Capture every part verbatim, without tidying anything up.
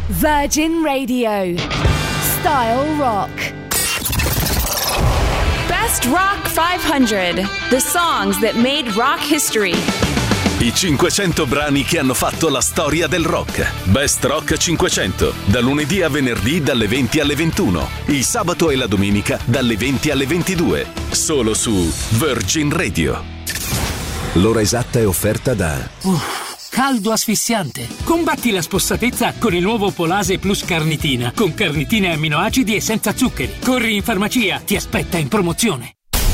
Virgin Radio. Style Rock. Best Rock cinquecento. The songs that made rock history. I cinquecento brani che hanno fatto la storia del rock. Best Rock cinquecento. Da lunedì a venerdì dalle venti alle ventuno. Il sabato e la domenica dalle venti alle ventidue. Solo su Virgin Radio. L'ora esatta è offerta da... Uh, caldo asfissiante. Combatti la spossatezza con il nuovo Polase Plus Carnitina. Con carnitine e amminoacidi e senza zuccheri. Corri in farmacia, ti aspetta in promozione.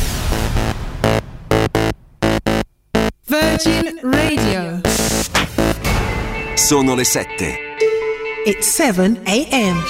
Virgin Radio. Sono le sette. It's seven a.m.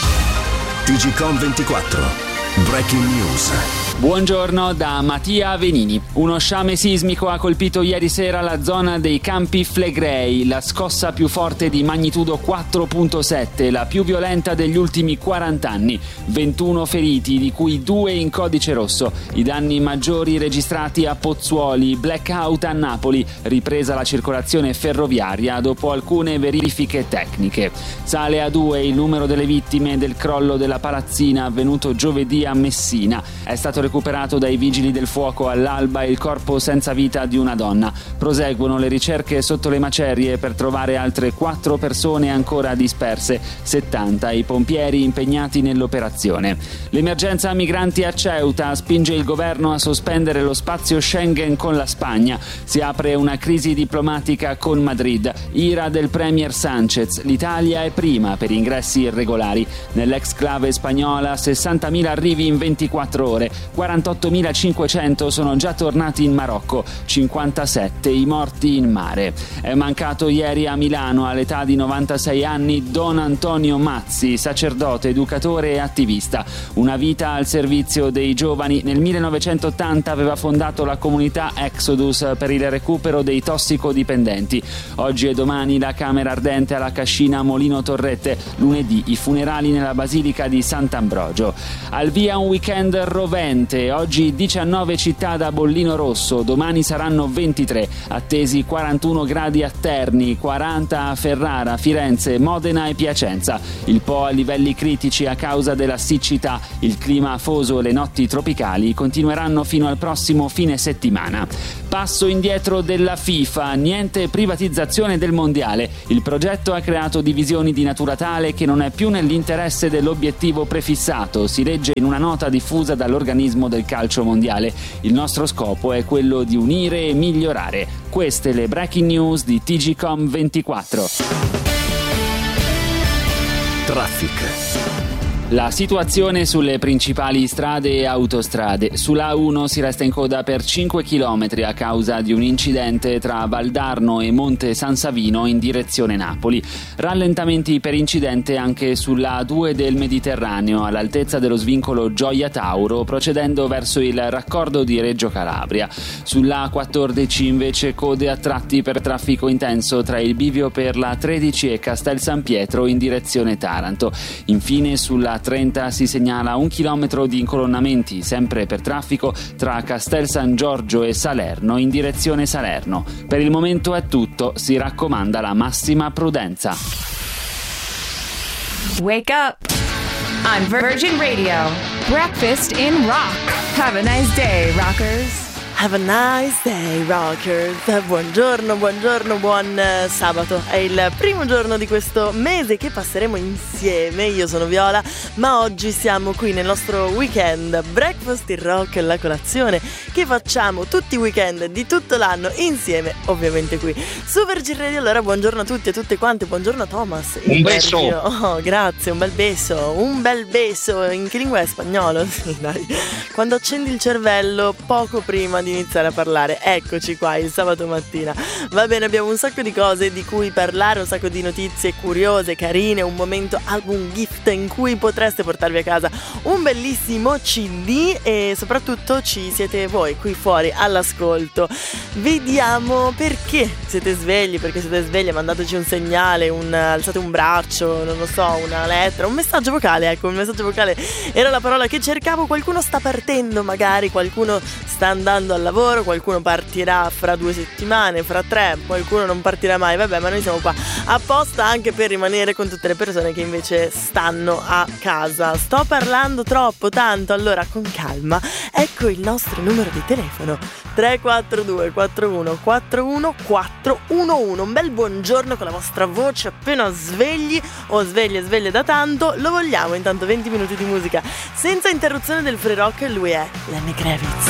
T G Com ventiquattro. Breaking News. Buongiorno da Mattia Venini. Uno sciame sismico ha colpito ieri sera la zona dei Campi Flegrei, la scossa più forte di magnitudo quattro virgola sette, la più violenta degli ultimi quaranta anni. ventuno feriti, di cui due in codice rosso. I danni maggiori registrati a Pozzuoli, blackout a Napoli, ripresa la circolazione ferroviaria dopo alcune verifiche tecniche. Sale a due il numero delle vittime del crollo della palazzina avvenuto giovedì a Messina. È stato recuperato dai vigili del fuoco all'alba il corpo senza vita di una donna. Proseguono le ricerche sotto le macerie per trovare altre quattro persone ancora disperse, settanta i pompieri impegnati nell'operazione. L'emergenza migranti a Ceuta spinge il governo a sospendere lo spazio Schengen con la Spagna. Si apre una crisi diplomatica con Madrid. Ira del premier Sánchez. L'Italia è prima per ingressi irregolari. Nell'exclave spagnola sessantamila arrivi in ventiquattro ore. quarantottomilacinquecento sono già tornati in Marocco, cinquantasette i morti in mare. È mancato ieri a Milano all'età di novantasei anni Don Antonio Mazzi, sacerdote, educatore e attivista. Una vita al servizio dei giovani. Nel millenovecentottanta aveva fondato la comunità Exodus per il recupero dei tossicodipendenti. Oggi e domani la camera ardente alla Cascina Molino Torrette. Lunedì i funerali nella Basilica di Sant'Ambrogio. Al via un weekend rovente. Oggi diciannove città da bollino rosso, domani saranno ventitré, attesi quarantuno gradi a Terni, quaranta a Ferrara, Firenze, Modena e Piacenza. Il Po a livelli critici a causa della siccità, il clima afoso e le notti tropicali continueranno fino al prossimo fine settimana. Passo indietro della FIFA, niente privatizzazione del mondiale. Il progetto ha creato divisioni di natura tale che non è più nell'interesse dell'obiettivo prefissato, si legge in una nota diffusa dall'organismo del calcio mondiale. Il nostro scopo è quello di unire e migliorare. Queste le breaking news di T G Com ventiquattro. Traffic. La situazione sulle principali strade e autostrade. Sulla A uno si resta in coda per cinque chilometri a causa di un incidente tra Valdarno e Monte San Savino in direzione Napoli. Rallentamenti per incidente anche sulla A due del Mediterraneo all'altezza dello svincolo Gioia Tauro, procedendo verso il raccordo di Reggio Calabria. Sulla A quattordici invece code a tratti per traffico intenso tra il bivio per la tredici e Castel San Pietro in direzione Taranto. Infine sulla trenta si segnala un chilometro di incolonnamenti, sempre per traffico, tra Castel San Giorgio e Salerno in direzione Salerno. Per il momento è tutto, si raccomanda la massima prudenza. Wake up! On Virgin Radio. Breakfast in rock. Have a nice day, rockers. Have a nice day, rockers. Buongiorno, buongiorno, buon uh, sabato. È il primo giorno di questo mese che passeremo insieme. Io sono Viola, ma oggi siamo qui nel nostro weekend Breakfast in Rock, la colazione che facciamo tutti i weekend di tutto l'anno insieme, ovviamente qui su Virgin Radio. Allora, buongiorno a tutti e tutte quante. Buongiorno a Thomas. Un beso. Oh, grazie, un bel beso. Un bel beso. In che lingua è? Spagnolo? Sì, dai. Quando accendi il cervello poco prima di iniziare a parlare. Eccoci qua il sabato mattina. Va bene, abbiamo un sacco di cose di cui parlare, un sacco di notizie curiose, carine, un momento album gift in cui potreste portarvi a casa un bellissimo C D e soprattutto ci siete voi qui fuori all'ascolto. Vediamo perché siete svegli, perché siete svegli, mandateci un segnale, un, alzate un braccio, non lo so, una lettera, un messaggio vocale, ecco, un messaggio vocale era la parola che cercavo. Qualcuno sta partendo, magari qualcuno sta andando andando al lavoro, qualcuno partirà fra due settimane, fra tre, qualcuno non partirà mai, vabbè, ma noi siamo qua apposta anche per rimanere con tutte le persone che invece stanno a casa. Sto parlando troppo, tanto, allora con calma, ecco il nostro numero di telefono: tre quattro due quattro uno quattro uno quattro uno uno. Un bel buongiorno con la vostra voce appena svegli o sveglie sveglie da tanto, lo vogliamo. Intanto venti minuti di musica senza interruzione del free rock, lui è Lenny Kravitz.